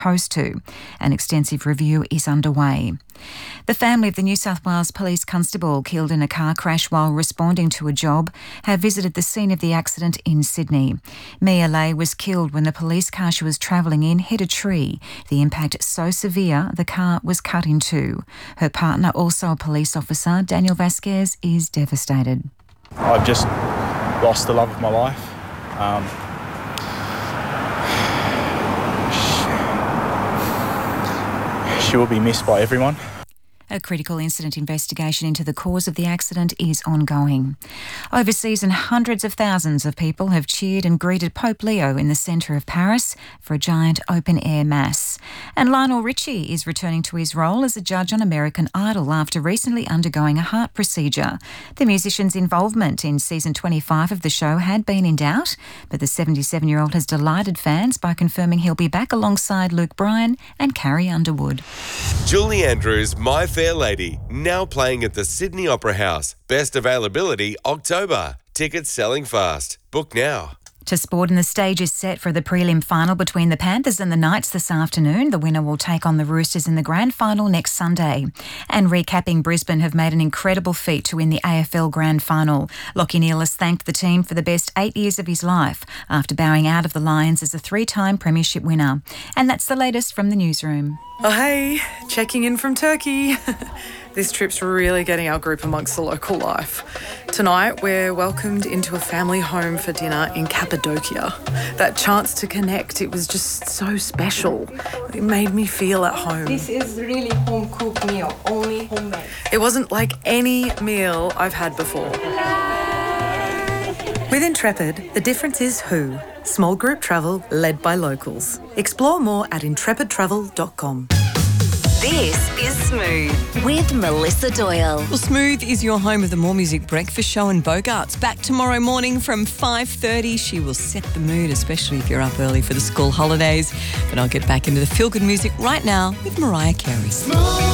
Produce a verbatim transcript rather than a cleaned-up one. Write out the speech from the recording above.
supposed to. An extensive review is underway. The family of the New South Wales Police Constable killed in a car crash while responding to a job have visited the scene of the accident in Sydney. Mia Lay was killed when the police car she was travelling in hit a tree. The impact so severe the car was cut in two. Her partner, also a police officer, Daniel Vasquez, is devastated. I've just lost the love of my life. Um, she will be missed by everyone. A critical incident investigation into the cause of the accident is ongoing. Overseas, and hundreds of thousands of people have cheered and greeted Pope Leo in the centre of Paris for a giant open-air mass. And Lionel Richie is returning to his role as a judge on American Idol after recently undergoing a heart procedure. The musician's involvement in season twenty-five of the show had been in doubt, but the seventy-seven-year-old has delighted fans by confirming he'll be back alongside Luke Bryan and Carrie Underwood. Julie Andrews, My Fair Lady, now playing at the Sydney Opera House. Best availability October. Tickets selling fast. Book now. To sport, and the stage is set for the prelim final between the Panthers and the Knights this afternoon. The winner will take on the Roosters in the grand final next Sunday. And recapping, Brisbane have made an incredible feat to win the A F L grand final. Lachie Neale has thanked the team for the best eight years of his life after bowing out of the Lions as a three-time premiership winner. And that's the latest from the newsroom. Oh, hey, checking in from Turkey. This trip's really getting our group amongst the local life. Tonight, we're welcomed into a family home for dinner in Cappadocia. That chance to connect, it was just so special. It made me feel at home. This is really home-cooked meal, only homemade. It wasn't like any meal I've had before. With Intrepid, the difference is who. Small group travel led by locals. Explore more at intrepid travel dot com. This is Smooth with Melissa Doyle. Well, Smooth is your home of the More Music Breakfast Show in Bogarts. Back tomorrow morning from five thirty. She will set the mood, especially if you're up early for the school holidays. But I'll get back into the feel-good music right now with Mariah Carey.